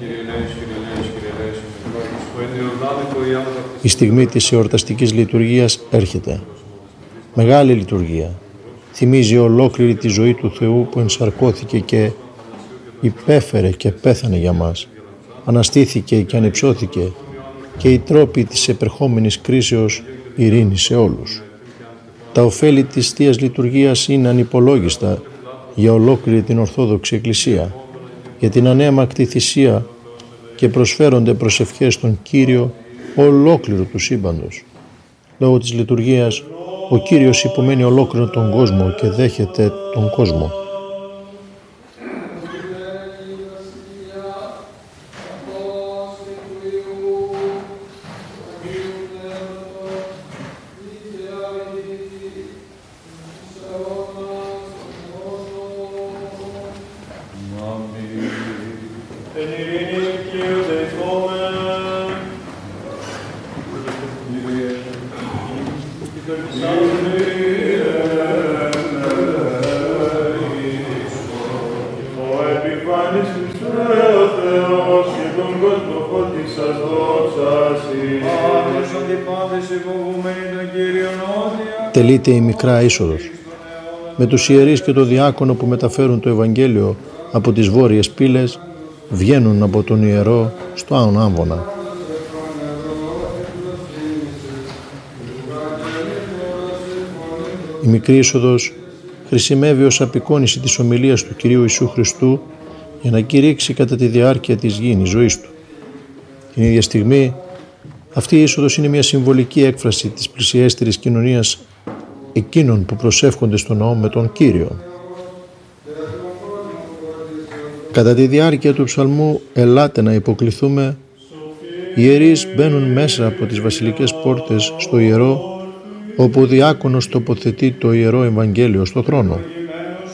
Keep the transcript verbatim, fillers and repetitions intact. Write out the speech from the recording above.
Η στιγμή της εορταστικής λειτουργίας έρχεται. Μεγάλη λειτουργία. Θυμίζει ολόκληρη τη ζωή του Θεού που ενσαρκώθηκε και υπέφερε και πέθανε για μας. Αναστήθηκε και ανυψώθηκε και οι τρόποι της επερχόμενης κρίσεως ειρήνη σε όλους. Τα ωφέλη της Θείας Λειτουργίας είναι ανυπολόγιστα για ολόκληρη την Ορθόδοξη Εκκλησία, για την ανέμακτη θυσία και προσφέρονται προσευχές στον Κύριο ολόκληρου του σύμπαντος. Λόγω της λειτουργίας, ο Κύριος υπομένει ολόκληρο τον κόσμο και δέχεται τον κόσμο. Τελείται η μικρά είσοδος. Με τους ιερείς και το διάκονο που μεταφέρουν το Ευαγγέλιο από τις βόρειες πύλες, βγαίνουν από τον ιερό στο Άον Άμβονα. Η μικρή είσοδος χρησιμεύει ως απεικόνιση της ομιλίας του Κυρίου Ιησού Χριστού για να κηρύξει κατά τη διάρκεια της γήινης ζωής Του. Την ίδια στιγμή, αυτή η είσοδος είναι μια συμβολική έκφραση της πλησιέστερης κοινωνίας εκείνων που προσεύχονται στον ναό με τον Κύριο. Κατά τη διάρκεια του ψαλμού «Ελάτε να υποκληθούμε», οι ιερείς μπαίνουν μέσα από τις βασιλικές πόρτες στο ιερό, όπου ο διάκονος τοποθετεί το Ιερό Ευαγγέλιο στο θρόνο.